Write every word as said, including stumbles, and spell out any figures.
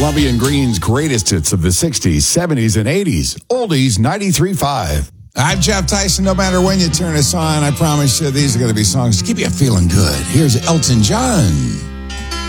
Columbia and Green's greatest hits of the sixties, seventies, and eighties. Oldies ninety-three point five. I'm Jeff Tyson. No matter when you turn us on, I promise you these are going to be songs to keep you feeling good. Here's Elton John.